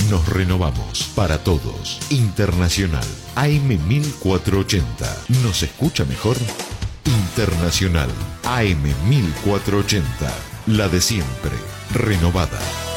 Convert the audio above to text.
Nos renovamos para todos. Internacional AM 1480. ¿Nos escucha mejor? Internacional AM 1480. La de siempre. Renovada.